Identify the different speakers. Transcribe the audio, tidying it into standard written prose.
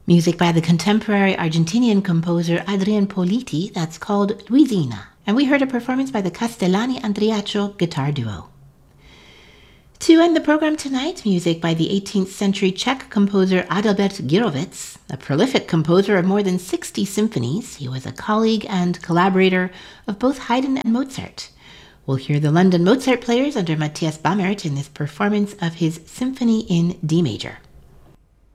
Speaker 1: Music by the contemporary Argentinian composer Adrian Politi, that's called Luisina. And we heard a performance by the Castellani-Andriaccio guitar duo. To end the program tonight, music by the 18th century Czech composer Adalbert Girovec, a prolific composer of more than 60 symphonies. He was a colleague and collaborator of both Haydn and Mozart. We'll hear the London Mozart Players under Matthias Bammert in this performance of his Symphony in D major.